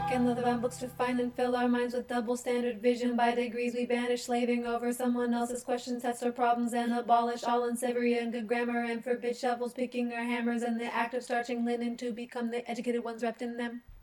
book and leather-bound books to find and fill our minds with double standard vision. By degrees we banish slaving over someone else's questions, test our problems, and abolish all unsavory and good grammar, and forbid shovels, picking our hammers, and the act of starching linen to become the educated ones wrapped in them.